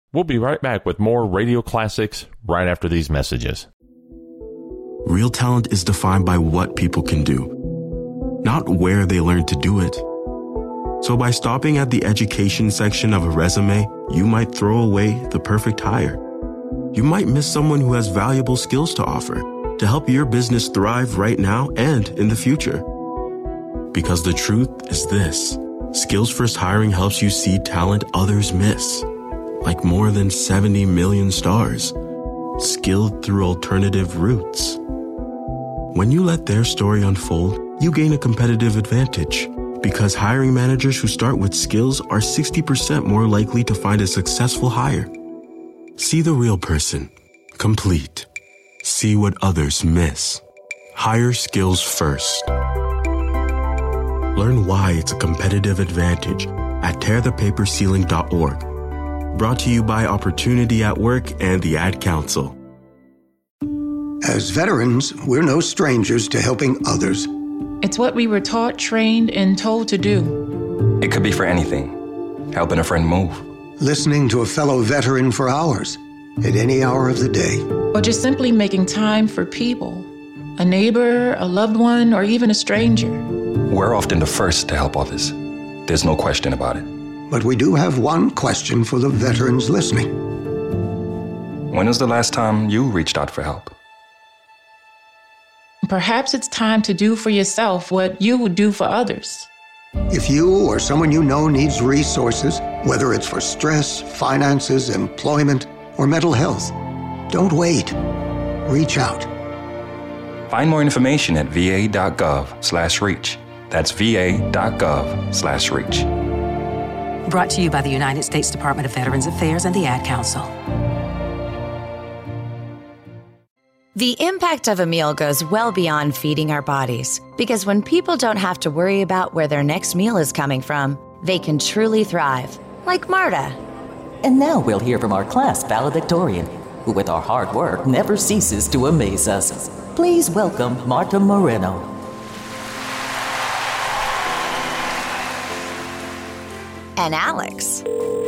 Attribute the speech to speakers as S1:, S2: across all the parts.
S1: We'll be right back with more radio classics right after these messages.
S2: Real talent is defined by what people can do, not where they learn to do it. So by stopping at the education section of a resume, you might throw away the perfect hire. You might miss someone who has valuable skills to offer to help your business thrive right now and in the future. Because the truth is this: Skills First Hiring helps you see talent others miss, like more than 70 million stars, skilled through alternative routes. When you let their story unfold, you gain a competitive advantage, because hiring managers who start with skills are 60% more likely to find a successful hire. See the real person, complete. See what others miss. Hire skills first. Learn why it's a competitive advantage at tearthepaperceiling.org. Brought to you by Opportunity at Work and the Ad Council.
S3: As veterans, we're no strangers to helping others.
S4: It's what we were taught, trained, and told to do.
S5: It could be for anything. Helping a friend move.
S3: Listening to a fellow veteran for hours, at any hour of the day.
S4: Or just simply making time for people. A neighbor, a loved one, or even a stranger.
S5: We're often the first to help others. There's no question about it.
S3: But we do have one question for the veterans listening.
S5: When was the last time you reached out for help?
S4: Perhaps it's time to do for yourself what you would do for others.
S3: If you or someone you know needs resources, whether it's for stress, finances, employment, or mental health, don't wait. Reach out.
S5: Find more information at va.gov/reach. That's va.gov/reach.
S6: Brought to you by the United States Department of Veterans Affairs and the Ad Council.
S7: The impact of a meal goes well beyond feeding our bodies, because when people don't have to worry about where their next meal is coming from, they can truly thrive, like Marta.
S8: And now we'll hear from our class valedictorian, who with our hard work never ceases to amaze us. Please welcome Marta Moreno.
S7: And Alex.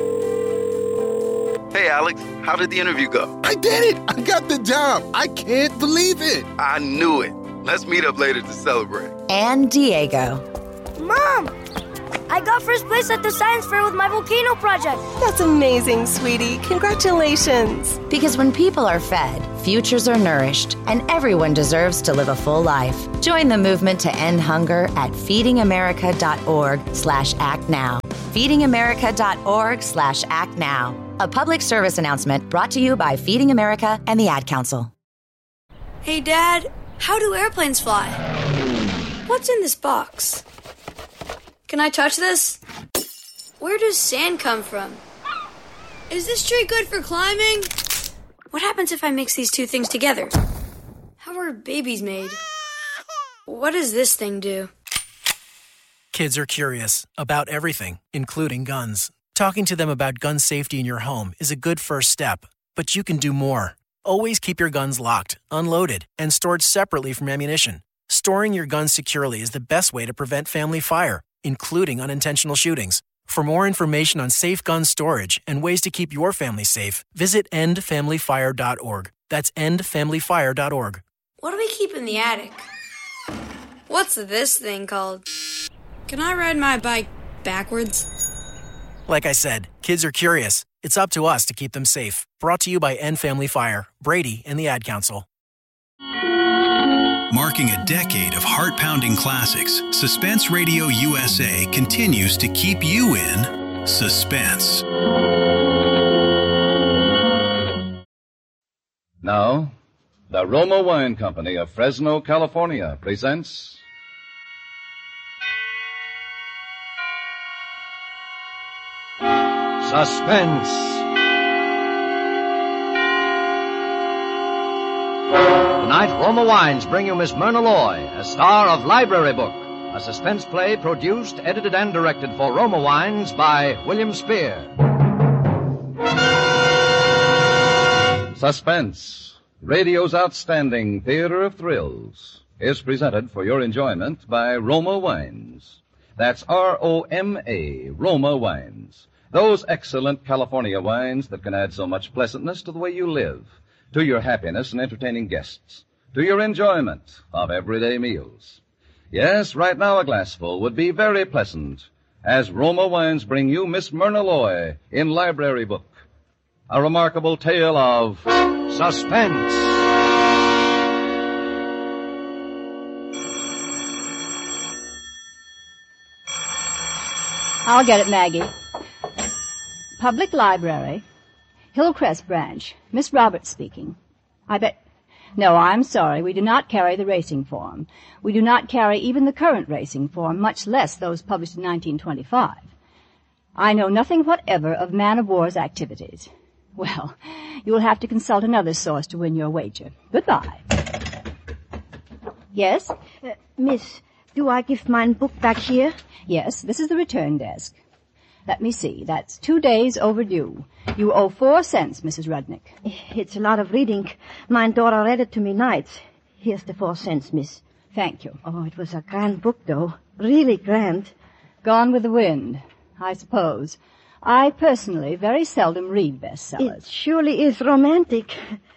S9: Hey, Alex, how did the interview go?
S10: I did it! I got the job! I can't believe it!
S9: I knew it. Let's meet up later to celebrate.
S7: And Diego.
S11: Mom! I got first place at the science fair with my volcano project.
S12: That's amazing, sweetie. Congratulations.
S7: Because when people are fed, futures are nourished, and everyone deserves to live a full life. Join the movement to end hunger at feedingamerica.org/actnow. feedingamerica.org/actnow. A public service announcement brought to you by Feeding America and the Ad Council.
S11: Hey, Dad, how do airplanes fly? What's in this box? Can I touch this? Where does sand come from? Is this tree good for climbing? What happens if I mix these two things together? How are babies made? What does this thing do?
S13: Kids are curious about everything, including guns. Talking to them about gun safety in your home is a good first step, but you can do more. Always keep your guns locked, unloaded, and stored separately from ammunition. Storing your guns securely is the best way to prevent family fire, including unintentional shootings. For more information on safe gun storage and ways to keep your family safe, visit endfamilyfire.org. That's endfamilyfire.org.
S11: What do we keep in the attic? What's this thing called? Can I ride my bike backwards?
S13: Like I said, kids are curious. It's up to us to keep them safe. Brought to you by End Family Fire, Brady, and the Ad Council.
S14: Marking a decade of heart-pounding classics, Suspense Radio USA continues to keep you in suspense.
S15: Now, the Roma Wine Company of Fresno, California presents Suspense.
S16: Tonight, Roma Wines bring you Miss Myrna Loy, a star of Library Book, a suspense play produced, edited, and directed for Roma Wines by William Spear.
S15: Suspense, radio's outstanding theater of thrills, is presented for your enjoyment by Roma Wines. That's R-O-M-A, Roma Wines. Those excellent California wines that can add so much pleasantness to the way you live, to your happiness in entertaining guests, to your enjoyment of everyday meals. Yes, right now a glassful would be very pleasant as Roma Wines bring you Miss Myrna Loy in Library Book. A remarkable tale of suspense.
S17: I'll get it, Maggie. Public Library, Hillcrest Branch. Miss Roberts speaking. No, I'm sorry. We do not carry the racing form. We do not carry even the current racing form, much less those published in 1925. I know nothing whatever of man-of-war's activities. Well, you will have to consult another source to win your wager. Goodbye. Yes?
S18: Miss, do I give mine book back here?
S17: Yes, this is the return desk. Let me see. That's 2 days overdue. You owe 4 cents, Mrs. Rudnick.
S18: It's a lot of reading. My daughter read it to me nights. Here's the 4 cents, miss.
S17: Thank you.
S18: Oh, it was a grand book, though. Really grand.
S17: Gone with the Wind, I suppose. I personally very seldom read bestsellers.
S18: It surely is romantic.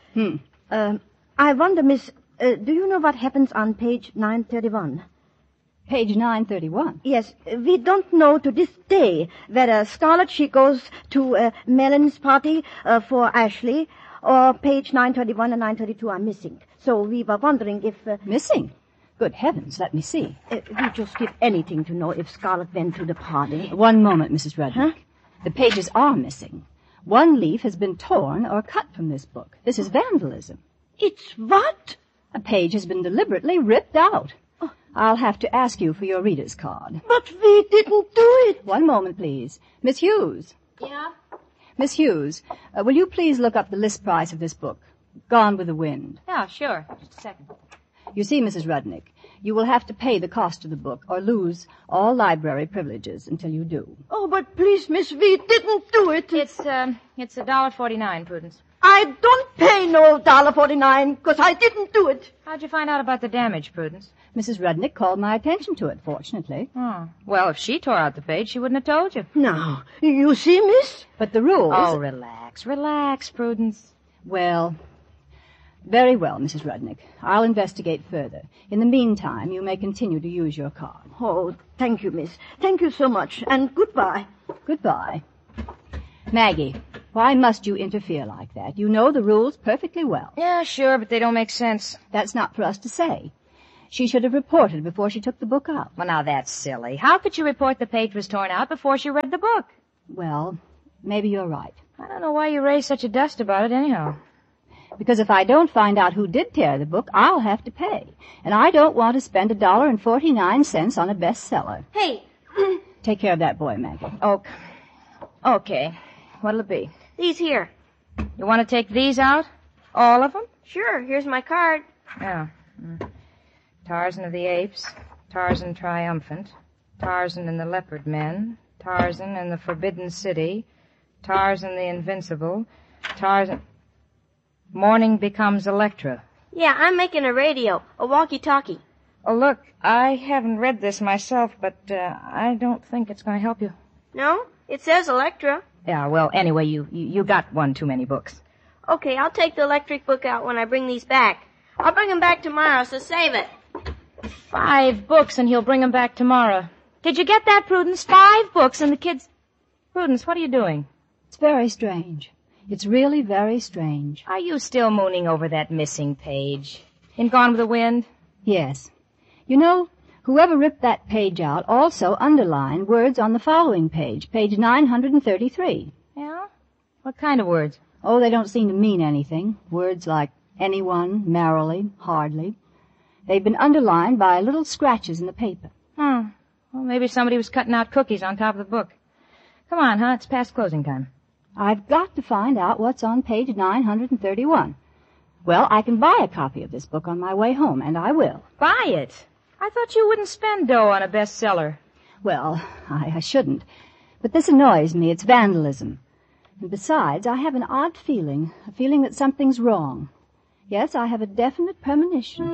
S18: I wonder, miss, do you know what happens on page 931?
S17: Page 931?
S18: Yes, we don't know to this day whether Scarlett, she goes to Melon's party for Ashley, or page 931 and 932 are missing. So we were wondering if...
S17: Missing? Good heavens, let me see.
S18: We just give anything to know if Scarlett went to the party.
S17: One moment, Mrs. Rudnick.
S18: Huh?
S17: The pages are missing. One leaf has been torn or cut from this book. This is vandalism.
S18: It's what?
S17: A page has been deliberately ripped out. I'll have to ask you for your reader's card.
S18: But we didn't do it.
S17: One moment, please. Miss Hughes.
S19: Yeah?
S17: Miss Hughes, will you please look up the list price of this book, Gone with the Wind?
S19: Yeah, sure. Just a second.
S17: You see, Mrs. Rudnick, you will have to pay the cost of the book or lose all library privileges until you do.
S18: Oh, but please, miss, we didn't do it.
S19: It's $1.49, Prudence.
S18: I don't pay no $1.49 because I didn't do it.
S19: How'd you find out about the damage, Prudence?
S17: Mrs. Rudnick called my attention to it, fortunately.
S19: Oh. Well, if she tore out the page, she wouldn't have told you.
S18: Now, you see, miss?
S17: But the rules...
S19: Oh, relax, Prudence.
S17: Well, very well, Mrs. Rudnick. I'll investigate further. In the meantime, you may continue to use your card.
S18: Oh, thank you, miss. Thank you so much. And goodbye.
S17: Goodbye. Maggie, why must you interfere like that? You know the rules perfectly well.
S19: Yeah, sure, but they don't make sense.
S17: That's not for us to say. She should have reported before she took the book out.
S19: Well, now that's silly. How could you report the page was torn out before she read the book?
S17: Well, maybe you're right.
S19: I don't know why you raised such a dust about it anyhow.
S17: Because if I don't find out who did tear the book, I'll have to pay. And I don't want to spend $1.49 on a bestseller.
S11: Hey.
S17: Take care of that boy, Maggie.
S19: Okay. What'll it be?
S11: These here.
S19: You want to take these out? All of them?
S11: Sure. Here's my card.
S19: Yeah. Tarzan of the Apes, Tarzan Triumphant, Tarzan and the Leopard Men, Tarzan and the Forbidden City, Tarzan the Invincible, Tarzan... Morning Becomes Electra.
S11: Yeah, I'm making a radio, a walkie-talkie.
S19: Oh, look, I haven't read this myself, but I don't think it's going to help you.
S11: No? It says Electra.
S19: Yeah, well, anyway, you got one too many books.
S11: Okay, I'll take the electric book out when I bring these back. I'll bring them back tomorrow, so save it.
S19: 5 books, and he'll bring them back tomorrow. Did you get that, Prudence? 5 books, and the kids... Prudence, what are you doing?
S17: It's very strange. It's really very strange.
S19: Are you still mooning over that missing page? In Gone with the Wind?
S17: Yes. You know, whoever ripped that page out also underlined words on the following page, page 933.
S19: Yeah? What kind of words?
S17: Oh, they don't seem to mean anything. Words like anyone, merrily, hardly. They've been underlined by little scratches in the paper.
S19: Well, maybe somebody was cutting out cookies on top of the book. Come on, It's past closing time.
S17: I've got to find out what's on page 931. Well, I can buy a copy of this book on my way home, and I will.
S19: Buy it? I thought you wouldn't spend dough on a bestseller.
S17: Well, I shouldn't. But this annoys me. It's vandalism. And besides, I have an odd feeling, a feeling that something's wrong. Yes, I have a definite premonition.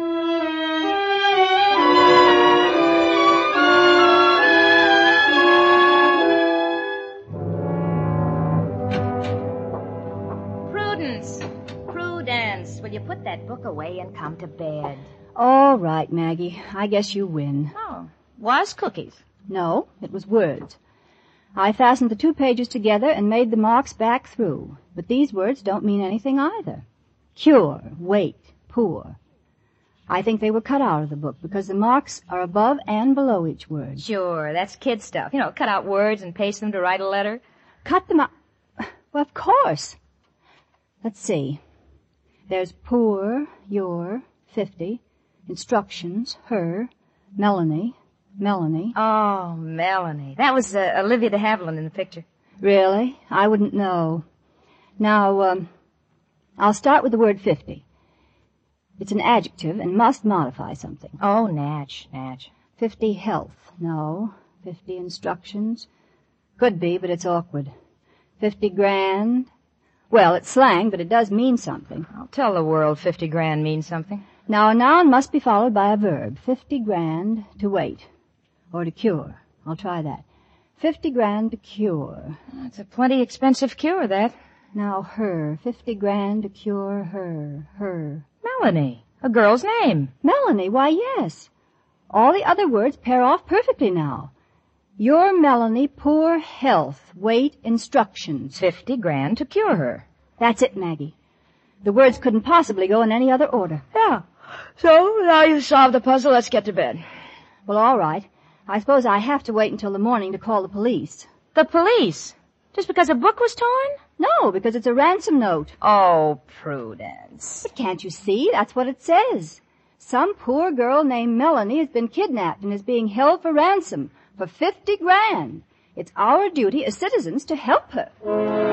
S20: will you put that book away and come to bed?
S17: All right, Maggie. I guess you win.
S20: Oh, was cookies?
S17: No, it was words. I fastened the 2 pages together and made the marks back through. But these words don't mean anything either. Cure, wait, poor. I think they were cut out of the book because the marks are above and below each word.
S19: Sure, that's kid stuff. You know, cut out words and paste them to write a letter.
S17: Cut them out? Well, of course. Let's see. There's poor, your, 50, instructions, her, Melanie.
S19: Oh, Melanie. That was Olivia de Havilland in the picture.
S17: Really? I wouldn't know. Now, I'll start with the word 50. It's an adjective and must modify something.
S19: Oh, Natch.
S17: 50 health. No. 50 instructions. Could be, but it's awkward. 50 grand. Well, it's slang, but it does mean something.
S19: I'll tell the world 50 grand means something.
S17: Now, a noun must be followed by a verb. 50 grand to wait. Or to cure. I'll try that. 50 grand to cure.
S19: That's a plenty expensive cure, that.
S17: Now, her. 50 grand to cure her.
S19: Melanie. A girl's name.
S17: Melanie, why, yes. All the other words pair off perfectly now. Your Melanie, poor health, wait, instructions.
S19: 50 grand to cure her.
S17: That's it, Maggie. The words couldn't possibly go in any other order.
S19: Yeah. So, now you've solved the puzzle, let's get to bed.
S17: Well, all right. I suppose I have to wait until the morning to call the police.
S19: The police? Just because a book was torn?
S17: No, because it's a ransom note.
S19: Oh, Prudence.
S17: But can't you see? That's what it says. Some poor girl named Melanie has been kidnapped and is being held for ransom for 50 grand. It's our duty as citizens to help her.